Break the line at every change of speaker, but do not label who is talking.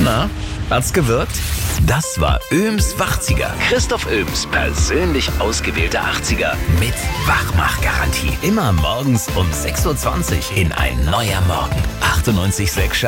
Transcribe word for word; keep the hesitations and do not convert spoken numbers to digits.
Na, hat's gewirkt? Das war Öhms Wachziger. Christoph Öhms persönlich ausgewählte achtziger mit Wachmachgarantie. Immer morgens um sechs Uhr zwanzig in Ein neuer Morgen. achtundneunzig Komma sechs